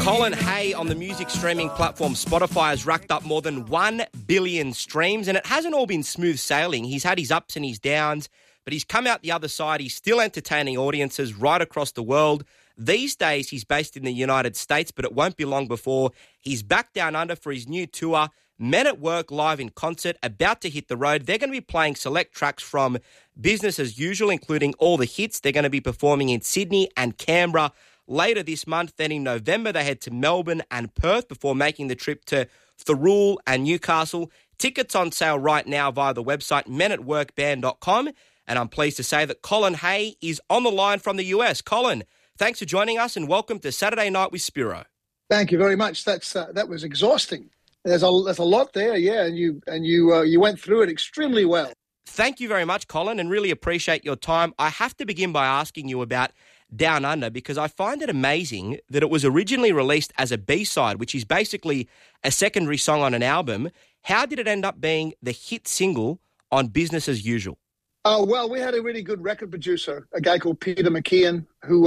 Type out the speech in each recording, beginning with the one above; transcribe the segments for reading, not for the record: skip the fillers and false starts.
Colin Hay on the music streaming platform Spotify has racked up more than 1 billion streams, and it hasn't all been smooth sailing. He's had his ups and his downs, but he's come out the other side. He's still entertaining audiences right across the world. These days, he's based in the United States, but it won't be long before he's back down under for his new tour, Men at Work live in concert, about to hit the road. They're going to be playing select tracks from Business as Usual, including all the hits. They're going to be performing in Sydney and Canberra later this month. Then in November, they head to Melbourne and Perth before making the trip to Thirroul and Newcastle. Tickets on sale right now via the website menatworkband.com. And I'm pleased to say that Colin Hay is on the line from the US. Colin, thanks for joining us and welcome to Saturday Night with Spiro. Thank you very much. That was exhausting. There's a lot there, yeah, and you went through it extremely well. Thank you very much, Colin, and really appreciate your time. I have to begin by asking you about Down Under because I find it amazing that it was originally released as a B-side, which is basically a secondary song on an album. How did it end up being the hit single on Business as Usual? Well, we had a really good record producer, a guy called Peter McKeon, who,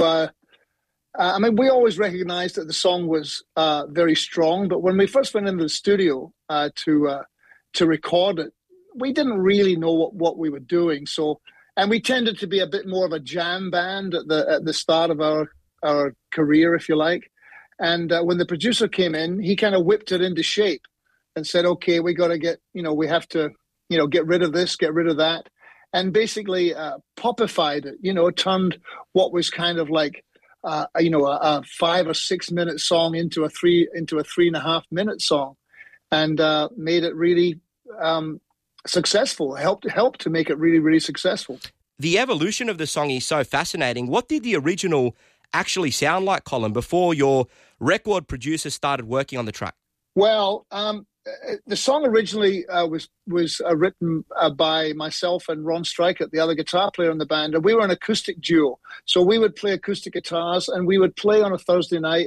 we always recognized that the song was very strong, but when we first went into the studio to record it, we didn't really know what we were doing. So, and we tended to be a bit more of a jam band at the start of our career, if you like. And when the producer came in, he kind of whipped it into shape and said, "Okay, we got to we have to, get rid of this, get rid of that." And basically popified it, turned what was kind of like, a 5 or 6 minute song into a 3.5 minute song, and made it really successful. Helped to make it really, really successful. The evolution of the song is so fascinating. What did the original actually sound like, Colin, before your record producer started working on the track? Well, the song originally was written by myself and Ron Strykert, the other guitar player in the band, and we were an acoustic duo. So we would play acoustic guitars, and we would play on a Thursday night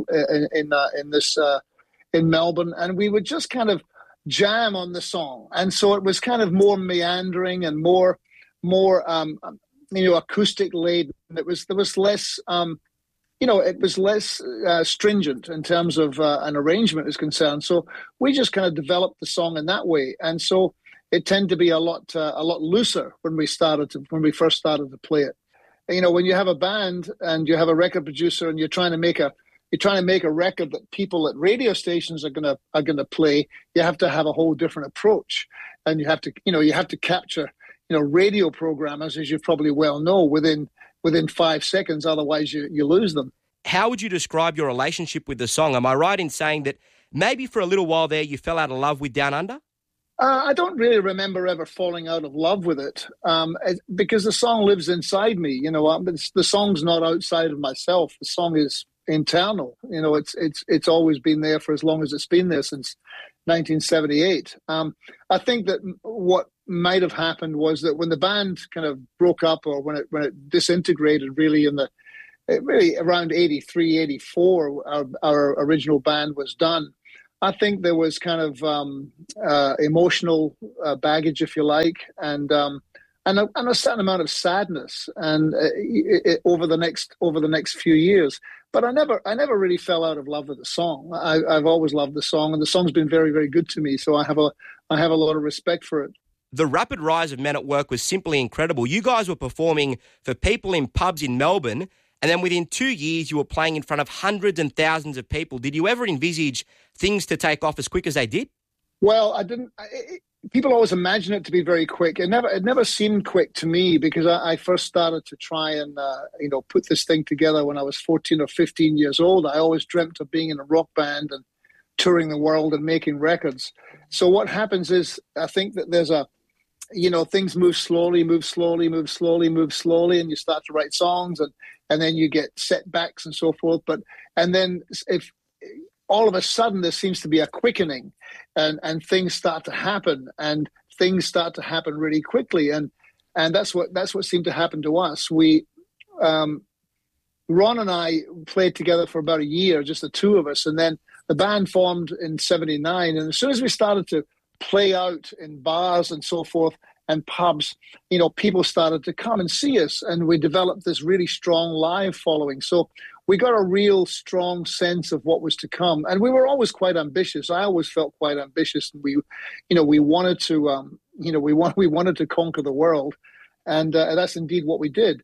in Melbourne, and we would just kind of jam on the song. And so it was kind of more meandering and more acoustic laden. There was less. It was less stringent in terms of an arrangement is concerned. So we just kind of developed the song in that way, and so it tended to be a lot looser when we first started to play it. And, when you have a band and you have a record producer and you're trying to make a record that people at radio stations are gonna play, you have to have a whole different approach, and you have to capture radio programmers, as you probably well know, within 5 seconds, otherwise you lose them. How would you describe your relationship with the song? Am I right in saying that maybe for a little while there you fell out of love with Down Under? I don't really remember ever falling out of love with it because the song lives inside me. The song's not outside of myself. The song is internal. It's always been there for as long as it's been there, since 1978. I think that what might have happened was that when the band kind of broke up, or when it disintegrated really around 83, 84, our original band was done. I think there was kind of emotional baggage, if you like, and a certain amount of sadness, and over the next few years. But I never really fell out of love with the song. I've always loved the song, and the song's been very, very good to me. So I have a lot of respect for it. The rapid rise of Men at Work was simply incredible. You guys were performing for people in pubs in Melbourne, and then within 2 years you were playing in front of hundreds and thousands of people. Did you ever envisage things to take off as quick as they did? Well, I didn't. People always imagine it to be very quick. It never seemed quick to me, because I first started to try and put this thing together when I was 14 or 15 years old. I always dreamt of being in a rock band and touring the world and making records. So what happens is, I think that there's things move slowly, and you start to write songs, and then you get setbacks and so forth. And then if all of a sudden there seems to be a quickening, and things start to happen, and things start to happen really quickly. And that's what seemed to happen to us. We, Ron and I played together for about a year, just the two of us. And then the band formed in 79. And as soon as we started to play out in bars and so forth and pubs, people started to come and see us, and we developed this really strong live following. So we got a real strong sense of what was to come, and we were always quite ambitious. I always felt quite ambitious, and we wanted to, we wanted to conquer the world, and that's indeed what we did.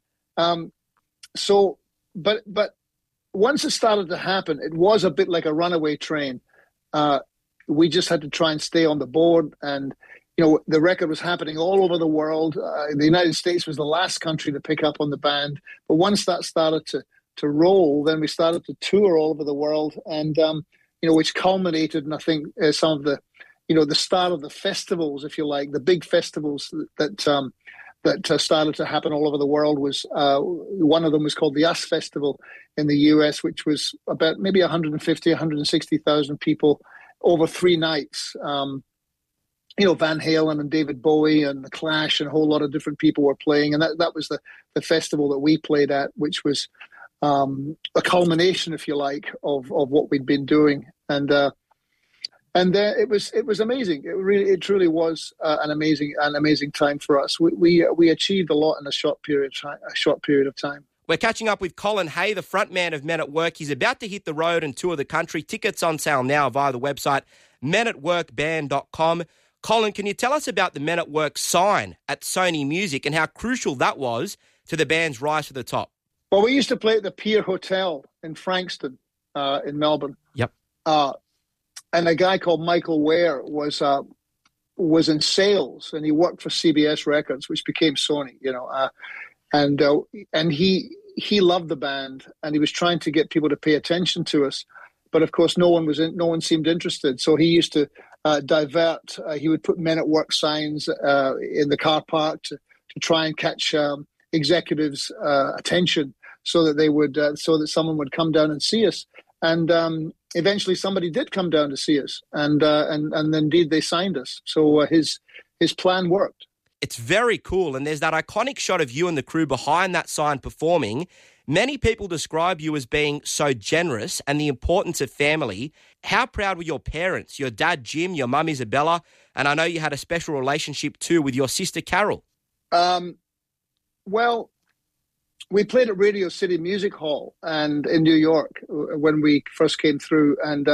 But once it started to happen, it was a bit like a runaway train. We just had to try and stay on the board, and the record was happening all over the world. The United States was the last country to pick up on the band, but once that started to roll, then we started to tour all over the world, and which culminated in, I think, some of the the start of the festivals, if you like, the big festivals that started to happen all over the world. Was one of them was called the US Festival in the US, which was about maybe 150, 160,000 people over 3 nights. Van Halen and David Bowie and The Clash and a whole lot of different people were playing, and that was the festival that we played at, which was a culmination, if you like, of what we'd been doing, and it was amazing. It truly was an amazing time for us. We achieved a lot in a short period of time. We're catching up with Colin Hay, the frontman of Men at Work. He's about to hit the road and tour the country. Tickets on sale now via the website menatworkband.com. Colin, can you tell us about the Men at Work sign at Sony Music and how crucial that was to the band's rise to the top? Well, we used to play at the Pier Hotel in Frankston in Melbourne. Yep. And a guy called Michael Ware was in sales, and he worked for CBS Records, which became Sony. And he loved the band, and he was trying to get people to pay attention to us, but of course no one seemed interested. So he used to divert. He would put Men at Work signs in the car park to try and catch executives' attention, so that someone would come down and see us. And eventually, somebody did come down to see us, and indeed they signed us. So his plan worked. It's very cool, and there's that iconic shot of you and the crew behind that sign performing. Many people describe you as being so generous and the importance of family. How proud were your parents, your dad Jim, your mum Isabella, and I know you had a special relationship too with your sister Carol? Well, we played at Radio City Music Hall and in New York when we first came through, and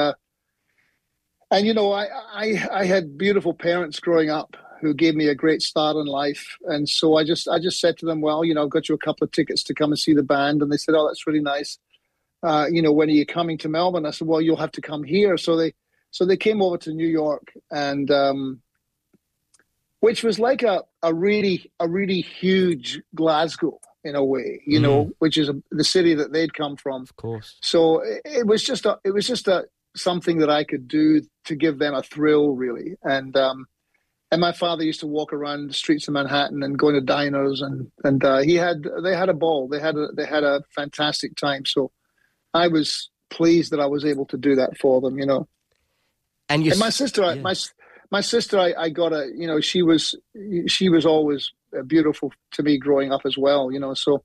I had beautiful parents growing up who gave me a great start in life. And so I just said to them, well, I've got you a couple of tickets to come and see the band. And they said, oh, that's really nice. When are you coming to Melbourne? I said, well, you'll have to come here. So they came over to New York, and which was like a really huge Glasgow in a way, which is the city that they'd come from. Of course. So it was just something that I could do to give them a thrill, really. And my father used to walk around the streets of Manhattan and go into diners, and they had a ball. They had a fantastic time. So I was pleased that I was able to do that for them, And my sister, my sister, I got she was always beautiful to me growing up as well, it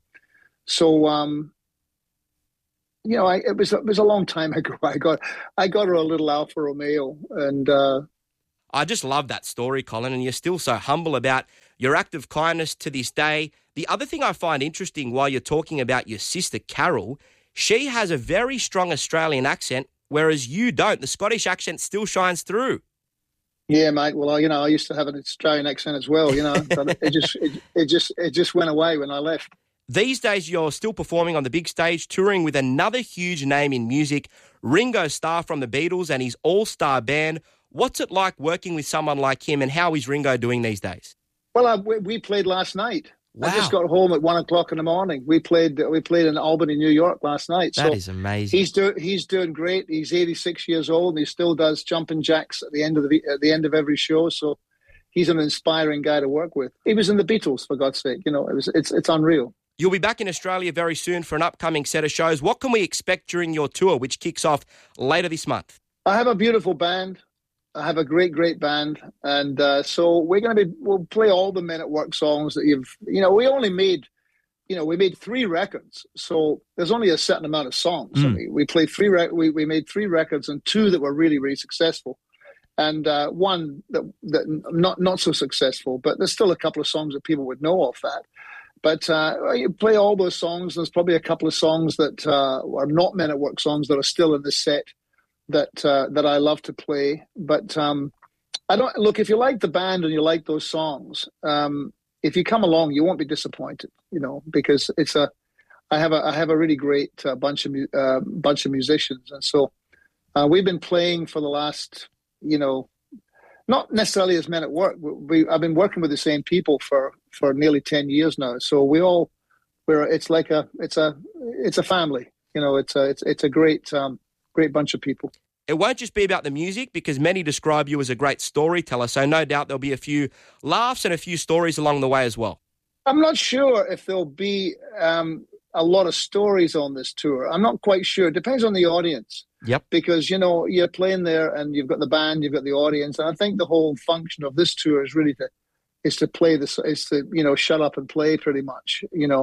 was a long time ago. I got her a little Alfa Romeo, and I just love that story, Colin, and you're still so humble about your act of kindness to this day. The other thing I find interesting while you're talking about your sister, Carol, she has a very strong Australian accent, whereas you don't. The Scottish accent still shines through. Yeah, mate. Well, I used to have an Australian accent as well, but it just went away when I left. These days, you're still performing on the big stage, touring with another huge name in music, Ringo Starr from the Beatles and his all-star band. What's it like working with someone like him, and how is Ringo doing these days? Well, we played last night. Wow. I just got home at 1:00 in the morning. We played in Albany, New York last night. That is amazing. He's doing great. He's 86 years old, and he still does jumping jacks at the end of every show. So he's an inspiring guy to work with. He was in the Beatles, for God's sake. It's unreal. You'll be back in Australia very soon for an upcoming set of shows. What can we expect during your tour, which kicks off later this month? I have a beautiful band. I have a great band, and so we'll play all the Men at Work songs that we made 3 records, so there's only a certain amount of songs. I mean, we played we made 3 records, and 2 that were really, really successful, and one that not so successful, but there's still a couple of songs that people would know of that. But you play all those songs. There's probably a couple of songs that are not Men at Work songs that are still in this set that I love to play. But I don't look, if you like the band and you like those songs, if you come along, you won't be disappointed, because I have a really great bunch of musicians, and so we've been playing for the last, not necessarily as Men at Work. I've been working with the same people for nearly 10 years now. So it's a family. It's a great bunch of people. It won't just be about the music, because many describe you as a great storyteller. So no doubt there'll be a few laughs and a few stories along the way as well. I'm not sure if there'll be a lot of stories on this tour. I'm not quite sure. It depends on the audience. Yep. Because, you're playing there and you've got the band, you've got the audience. And I think the whole function of this tour is really to play this, is to, shut up and play pretty much,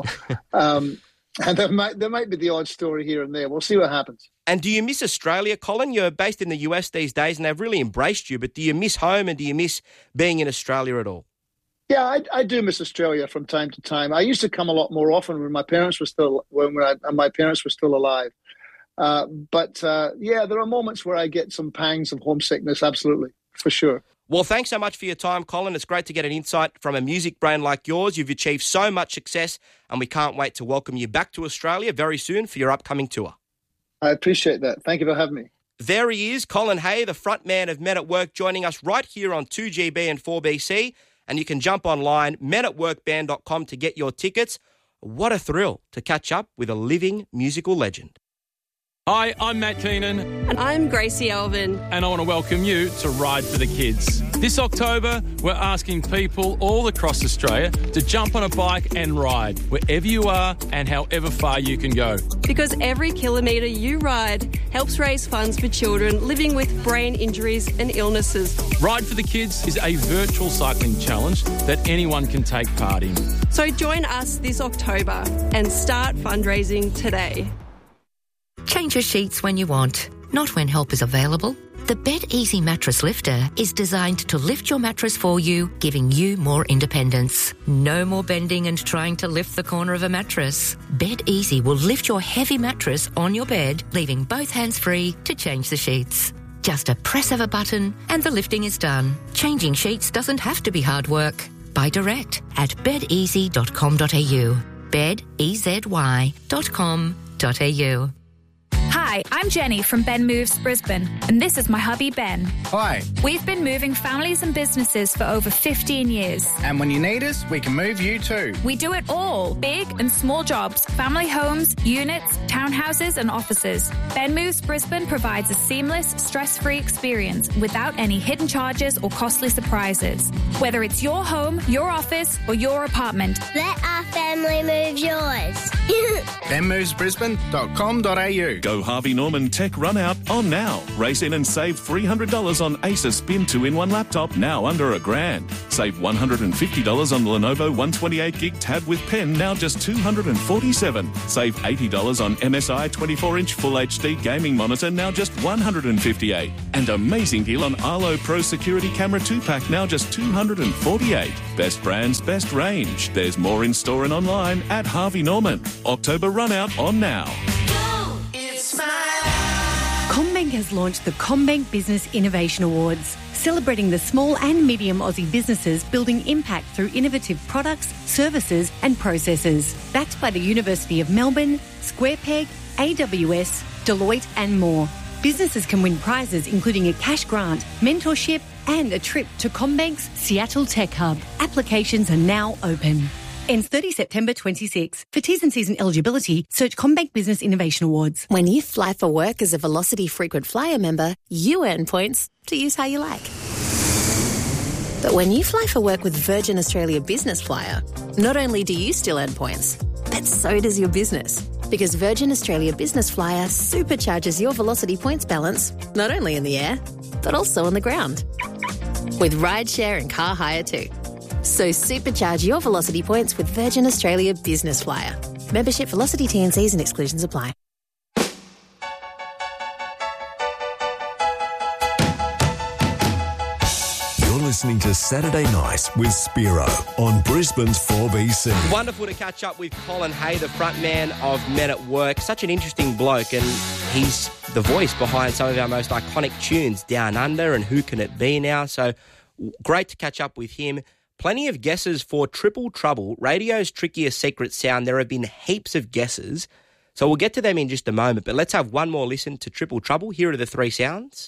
and there might be the odd story here and there. We'll see what happens. And do you miss Australia, Colin? You're based in the US these days and they've really embraced you, but do you miss home and do you miss being in Australia at all? Yeah, I do miss Australia from time to time. I used to come a lot more often when my parents were still alive. But there are moments where I get some pangs of homesickness, absolutely, for sure. Well, thanks so much for your time, Colin. It's great to get an insight from a music brain like yours. You've achieved so much success, and we can't wait to welcome you back to Australia very soon for your upcoming tour. I appreciate that. Thank you for having me. There he is, Colin Hay, the frontman of Men at Work, joining us right here on 2GB and 4BC. And you can jump online, menatworkband.com, to get your tickets. What a thrill to catch up with a living musical legend. Hi, I'm Matt Keenan. And I'm Gracie Alvin. And I want to welcome you to Ride for the Kids. This October, we're asking people all across Australia to jump on a bike and ride wherever you are and however far you can go. Because every kilometre you ride helps raise funds for children living with brain injuries and illnesses. Ride for the Kids is a virtual cycling challenge that anyone can take part in. So join us this October and start fundraising today. Change your sheets when you want, not when help is available. The Bed Easy Mattress Lifter is designed to lift your mattress for you, giving you more independence. No more bending and trying to lift the corner of a mattress. Bed Easy will lift your heavy mattress on your bed, leaving both hands free to change the sheets. Just a press of a button and the lifting is done. Changing sheets doesn't have to be hard work. Buy direct at bedeasy.com.au. bedeasy.com.au. Hi, I'm Jenny from Ben Moves Brisbane, and this is my hubby Ben. Hi. We've been moving families and businesses for over 15 years. And when you need us, we can move you too. We do it all, big and small jobs, family homes, units, townhouses and offices. Ben Moves Brisbane provides a seamless, stress-free experience without any hidden charges or costly surprises. Whether it's your home, your office or your apartment. Let our family move yours. benmovesbrisbane.com.au. Go Harvey Norman Tech Run Out on now. Race in and save $300 on Acer Spin 2-in-1 laptop, now under $1,000. Save $150 on the Lenovo 128GB tab with pen, now just $247. Save $80 on MSI 24-inch Full HD gaming monitor, now just $158. And amazing deal on Arlo Pro Security Camera 2-pack, now just $248. Best brands, best range. There's more in store and online at Harvey Norman. October Run Out on now. CommBank has launched the CommBank Business Innovation Awards, celebrating the small and medium Aussie businesses building impact through innovative products, services and processes. Backed by the University of Melbourne, SquarePeg, AWS, Deloitte and more. Businesses can win prizes including a cash grant, mentorship and a trip to CommBank's Seattle Tech Hub. Applications are now open. Ends 30 September 26. For T's and C's and eligibility, search CommBank Business Innovation Awards. When you fly for work as a Velocity Frequent Flyer member, you earn points to use how you like. But when you fly for work with Virgin Australia Business Flyer, not only do you still earn points, but so does your business. Because Virgin Australia Business Flyer supercharges your Velocity points balance, not only in the air, but also on the ground. With rideshare and car hire too. So supercharge your Velocity points with Virgin Australia Business Flyer. Membership, Velocity T&Cs and exclusions apply. You're listening to Saturday Night with Spiro on Brisbane's 4BC. Wonderful to catch up with Colin Hay, the frontman of Men at Work. Such an interesting bloke, and he's the voice behind some of our most iconic tunes, Down Under and Who Can It Be Now. So great to catch up with him. Plenty of guesses for Triple Trouble, radio's trickiest secret sound. There have been heaps of guesses, so we'll get to them in just a moment. But let's have one more listen to Triple Trouble. Here are the three sounds.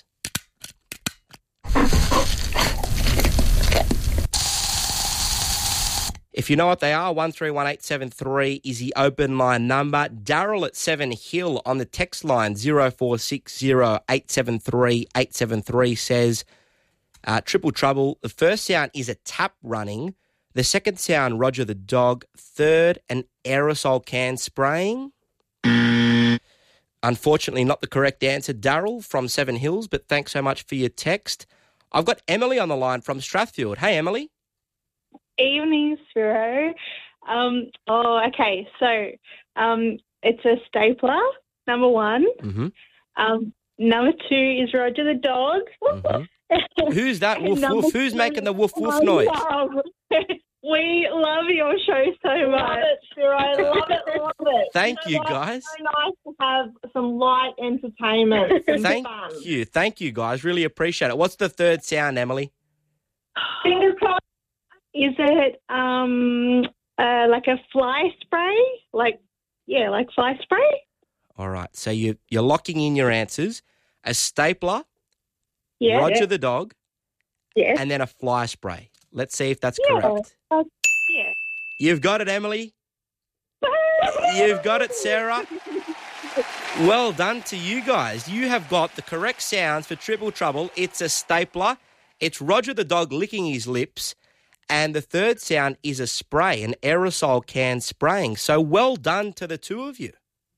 If you know what they are, 131873 is the open line number. Daryl at 7 Hill on the text line 0460 873 873 says, Triple Trouble, the first sound is a tap running. The second sound, Roger the Dog. Third, an aerosol can spraying. Unfortunately, not the correct answer, Daryl from 7 Hills, but thanks so much for your text. I've got Emily on the line from Strathfield. Hey, Emily. Evening, Spiro. Okay. So it's a stapler, number one. Mm-hmm. Number two is Roger the Dog. Mm-hmm. Who's that? Woof woof. Who's making the woof woof noise? We love your show so much. Love it, Spiro. Love it. Thank you, guys. It's so nice to have some light entertainment. Thank you, guys. Really appreciate it. What's the third sound, Emily? Fingers crossed. Is it like a fly spray? Like fly spray? All right. So you're locking in your answers. A stapler, Yeah. Roger the Dog, Yes. and then a fly spray. Let's see if that's correct. Yeah. You've got it, Emily. You've got it, Sarah. Well done to you guys. You have got the correct sounds for Triple Trouble. It's a stapler. It's Roger the Dog licking his lips. And the third sound is a spray, an aerosol can spraying. So well done to the two of you.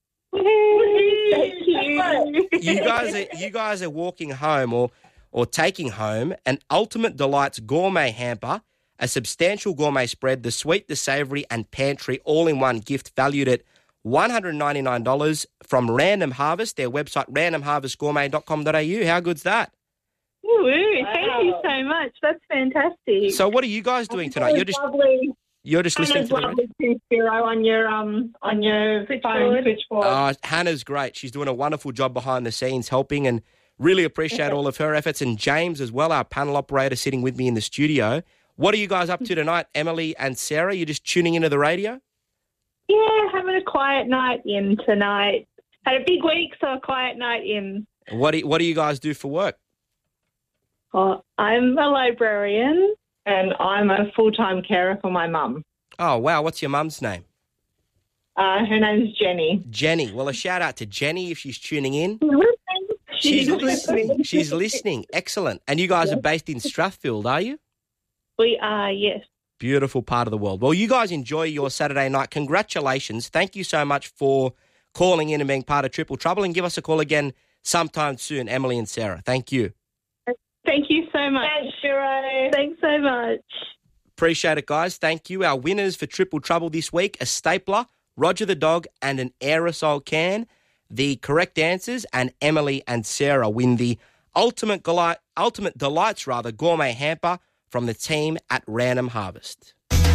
Thank you. You guys are walking home or taking home an Ultimate Delights gourmet hamper, a substantial gourmet spread, the sweet, the savoury and pantry all-in-one gift valued at $199 from Random Harvest, their website randomharvestgourmet.com.au. How good's that? Woo, thank you so much. That's fantastic. So what are you guys doing tonight? You're just listening to the radio? Spiro on your phone switchboard. Hannah's great. She's doing a wonderful job behind the scenes helping, and really appreciate all of her efforts. And James as well, our panel operator sitting with me in the studio. What are you guys up to tonight, Emily and Sarah? You're just tuning into the radio? Yeah, having a quiet night in tonight. Had a big week, so a quiet night in. What do you guys do for work? Oh, I'm a librarian. And I'm a full-time carer for my mum. Oh, wow. What's your mum's name? Her name's Jenny. Jenny. Well, a shout-out to Jenny if she's tuning in. She's listening. She's listening. Excellent. And you guys are based in Strathfield, are you? We are, yes. Beautiful part of the world. Well, you guys enjoy your Saturday night. Congratulations. Thank you so much for calling in and being part of Triple Trouble. And give us a call again sometime soon, Emily and Sarah. Thank you. Thank you so much. Thanks, Shiro. Thanks so much. Appreciate it, guys. Thank you. Our winners for Triple Trouble this week, a stapler, Roger the Dog, and an aerosol can. The correct answers, and Emily and Sarah win the Ultimate Delights gourmet hamper from the team at Random Harvest.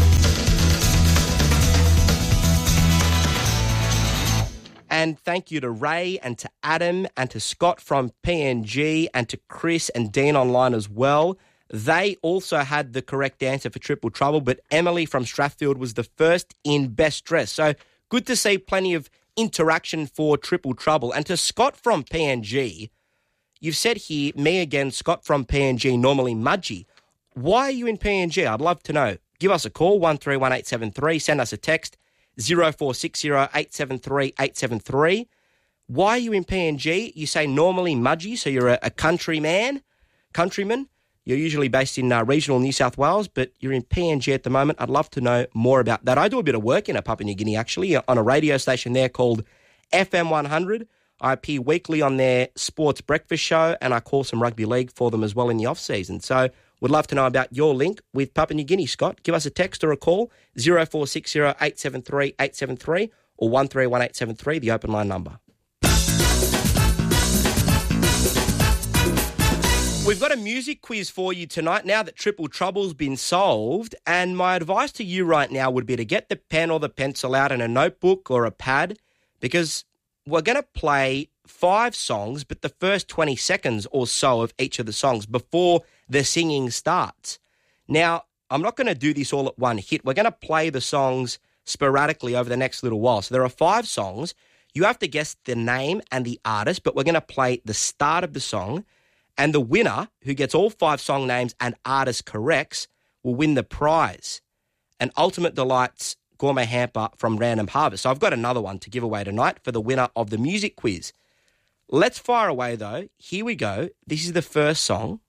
And thank you to Ray and to Adam and to Scott from PNG and to Chris and Dean online as well. They also had the correct answer for Triple Trouble, but Emily from Strathfield was the first in best dress. So good to see plenty of interaction for Triple Trouble. And to Scott from PNG, you've said here, me again, Scott from PNG, normally Mudgee. Why are you in PNG? I'd love to know. Give us a call, 131873. Send us a text, 0460 873 873. Why are you in PNG? You say normally Mudgee, so you're a countryman. You're usually based in regional New South Wales, but you're in PNG at the moment. I'd love to know more about that. I do a bit of work in Papua New Guinea, actually, on a radio station there called FM 100. I appear weekly on their sports breakfast show, and I call some rugby league for them as well in the off-season. So would love to know about your link with Papua New Guinea, Scott. Give us a text or a call, 0460 873 873 or 131873, the open line number. We've got a music quiz for you tonight now that Triple Trouble's been solved. And my advice to you right now would be to get the pen or the pencil out and a notebook or a pad, because we're going to play 5 songs, but the first 20 seconds or so of each of the songs before the singing starts. Now, I'm not going to do this all at one hit. We're going to play the songs sporadically over the next little while. So there are 5 songs. You have to guess the name and the artist, but we're going to play the start of the song. And the winner, who gets all 5 song names and artists correct, will win the prize, an Ultimate Delights gourmet hamper from Random Harvest. So I've got another one to give away tonight for the winner of the music quiz. Let's fire away, though. Here we go. This is the first song.